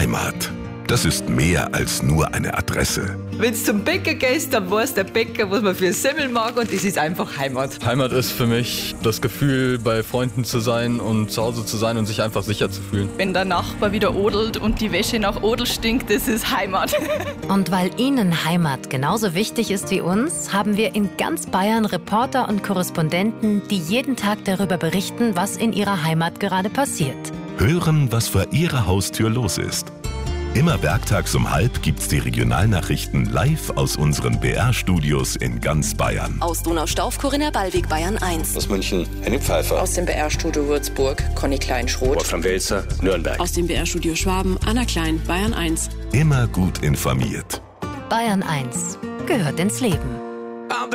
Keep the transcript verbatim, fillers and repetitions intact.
Heimat. Das ist mehr als nur eine Adresse. Wenn du zum Bäcker gehst, dann weiß der Bäcker, was man für Semmel mag, und das ist einfach Heimat. Heimat ist für mich das Gefühl, bei Freunden zu sein und zu Hause zu sein und sich einfach sicher zu fühlen. Wenn der Nachbar wieder odelt und die Wäsche nach Odel stinkt, das ist Heimat. Und weil Ihnen Heimat genauso wichtig ist wie uns, haben wir in ganz Bayern Reporter und Korrespondenten, die jeden Tag darüber berichten, was in ihrer Heimat gerade passiert. Hören, was vor Ihrer Haustür los ist. Immer werktags um halb gibt's die Regionalnachrichten live aus unseren B R-Studios in ganz Bayern. Aus Donaustauf, Corinna Ballweg, Bayern eins. Aus München, Henning Pfeiffer. Aus dem B R-Studio Würzburg, Conny Kleinschroth. Wolfram Welzer, Nürnberg. Aus dem B R-Studio Schwaben, Anna Klein, Bayern eins. Immer gut informiert. Bayern eins gehört ins Leben.